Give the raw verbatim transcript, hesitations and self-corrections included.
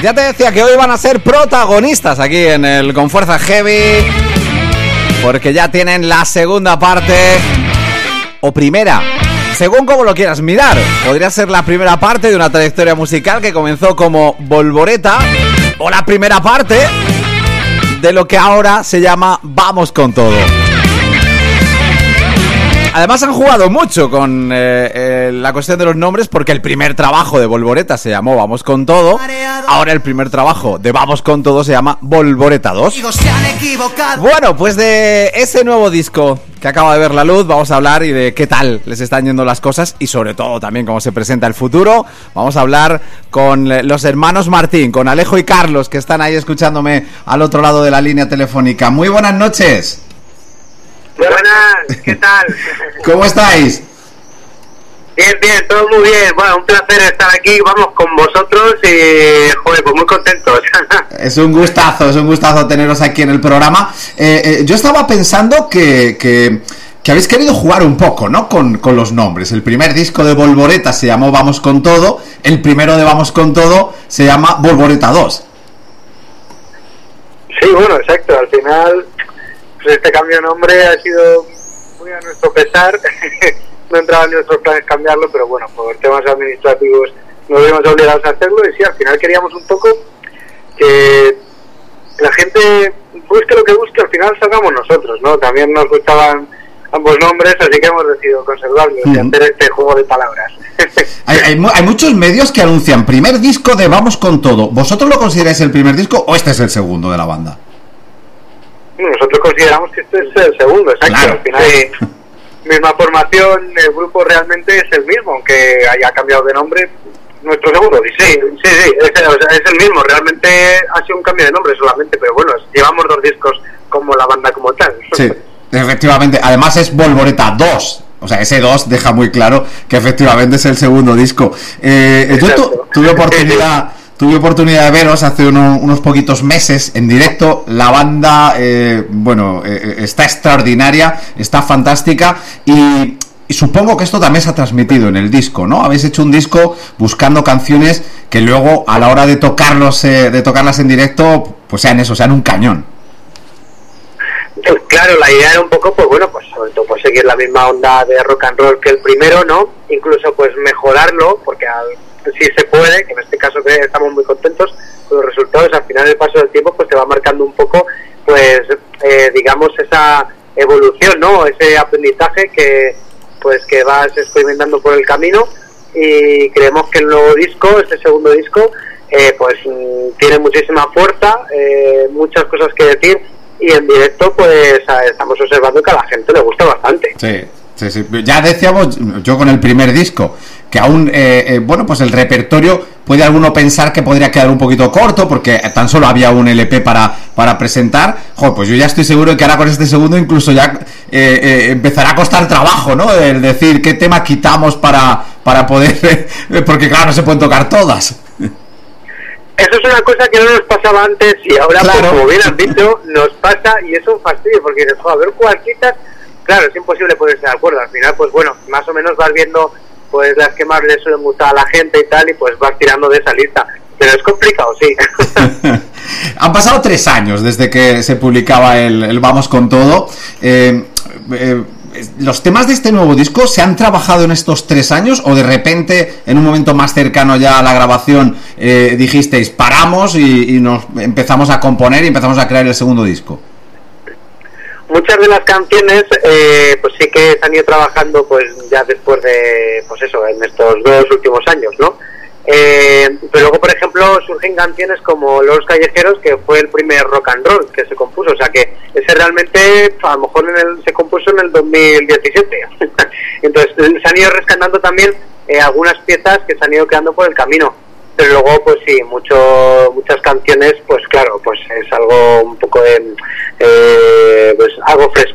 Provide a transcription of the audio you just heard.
Ya te decía que hoy van a ser protagonistas aquí en el Con Fuerza Heavy, porque ya tienen la segunda parte, o primera, según como lo quieras mirar. Podría ser la primera parte de una trayectoria musical que comenzó como Volvoreta, o la primera parte de lo que ahora se llama Vamos con Todo. Además han jugado mucho con eh, eh, la cuestión de los nombres, porque el primer trabajo de Volvoreta se llamó Vamos con Todo. Ahora el primer trabajo de Vamos con Todo se llama Volvoreta dos. Bueno, pues de ese nuevo disco que acaba de ver la luz vamos a hablar, y de qué tal les están yendo las cosas, y sobre todo también cómo se presenta el futuro. Vamos a hablar con los hermanos Martín, con Alejo y Carlos, que están ahí escuchándome al otro lado de la línea telefónica. Muy buenas noches. Buenas, ¿qué tal? ¿Cómo estáis? Bien, bien, todo muy bien. Bueno, un placer estar aquí, vamos, con vosotros y, joder, pues muy contentos. Es un gustazo, es un gustazo teneros aquí en el programa. Eh, eh, yo estaba pensando que, que, que habéis querido jugar un poco, ¿no? Con, con los nombres. El primer disco de Volvoreta se llamó Vamos con Todo, el primero de Vamos con Todo se llama Volvoreta dos. Sí, bueno, exacto, al final... Este cambio de nombre ha sido muy a nuestro pesar. No entraba en nuestros planes cambiarlo, pero bueno, por temas administrativos nos vimos obligados a hacerlo. Y sí, al final queríamos un poco que la gente busque lo que busque, al final salgamos nosotros, ¿no? También nos gustaban ambos nombres, así que hemos decidido conservarlos y uh-huh. hacer este juego de palabras. hay, hay, hay muchos medios que anuncian primer disco de Vamos con Todo. ¿Vosotros lo consideráis el primer disco o este es el segundo de la banda? Nosotros consideramos que este es el segundo, exacto. Claro. Al final, eh, misma formación, el grupo realmente es el mismo, aunque haya cambiado de nombre. Nuestro segundo, sí, sí, sí, es, o sea, es el mismo. Realmente ha sido un cambio de nombre solamente, pero bueno, llevamos dos discos como la banda como tal. Sí, efectivamente. Además es Volvoreta dos. O sea, ese dos deja muy claro que efectivamente es el segundo disco. Eh, yo tu, tuve oportunidad... Tuve oportunidad de veros hace uno, unos poquitos meses en directo. La banda, eh, bueno, eh, está extraordinaria, está fantástica, y, y supongo que esto también se ha transmitido en el disco, ¿no? Habéis hecho un disco buscando canciones que luego a la hora de tocarlos, eh, de tocarlas en directo, pues sean eso, sean un cañón. Claro, la idea era un poco, pues bueno, pues sobre todo pues seguir la misma onda de rock and roll que el primero, ¿no? Incluso pues mejorarlo, porque al si se puede, que en este caso que estamos muy contentos con los resultados. Al final del paso del tiempo pues te va marcando un poco, pues eh, digamos, esa evolución, ¿no? Ese aprendizaje que pues que vas experimentando por el camino, y creemos que el nuevo disco, este segundo disco, eh, pues tiene muchísima fuerza, eh, muchas cosas que decir, y en directo pues estamos observando que a la gente le gusta bastante. Sí. Sí, sí. Ya decíamos, yo con el primer disco, que aún, eh, eh, bueno, pues el repertorio puede alguno pensar que podría quedar un poquito corto, porque tan solo había un L P para, para presentar. Joder, pues yo ya estoy seguro de que ahora con este segundo incluso ya eh, eh, empezará a costar trabajo, ¿no? El decir qué tema quitamos para, para poder, eh, porque claro, no se pueden tocar todas. Eso es una cosa que no nos pasaba antes, y ahora, claro, pues, como bien has dicho, nos pasa, y es un fastidio, porque dices, joder, a ver cuál quitas. Claro, es imposible ponerse de acuerdo. Al final, pues bueno, más o menos vas viendo pues las que más le suelen gustar a la gente y tal, y pues vas tirando de esa lista. Pero es complicado, sí. Han pasado tres años desde que se publicaba el, el Vamos con Todo. Eh, eh, ¿Los temas de este nuevo disco se han trabajado en estos tres años, o de repente, en un momento más cercano ya a la grabación, eh, dijisteis paramos y, y nos empezamos a componer y empezamos a crear el segundo disco? Muchas de las canciones eh, pues sí que se han ido trabajando pues ya después de, pues eso, en estos dos últimos años, ¿no? Eh, pero luego, por ejemplo, surgen canciones como Los Callejeros, que fue el primer rock and roll que se compuso, o sea que ese realmente a lo mejor en el, se compuso en el dos mil diecisiete. Entonces se han ido rescatando también eh, algunas piezas que se han ido quedando por el camino. Pero luego, pues sí, mucho, muchas canciones, pues claro, pues es algo un poco de, eh, pues algo fresco.